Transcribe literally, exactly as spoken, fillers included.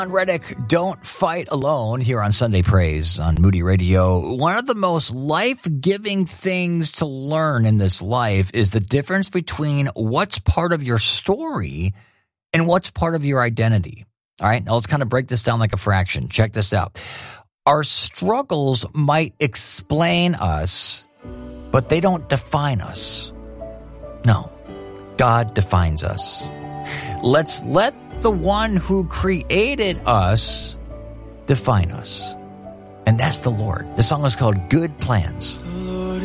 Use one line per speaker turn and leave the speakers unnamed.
On Reddick, Don't Fight Alone here on Sunday Praise on Moody Radio. One of the most life-giving things to learn in this life is the difference between what's part of your story and what's part of your identity. All right, now let's kind of break this down like a fraction. Check this out. Our struggles might explain us, but they don't define us. No, God defines us. Let's let the one who created us define us. And that's the Lord. The song is called Good Plans.